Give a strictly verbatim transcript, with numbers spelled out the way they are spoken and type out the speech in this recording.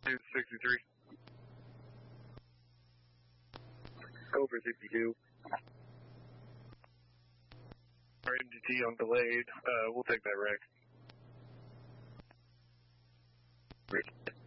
two sixty-three. Over sixty-two. Our M G T on delayed. Uh, we'll take that wreck.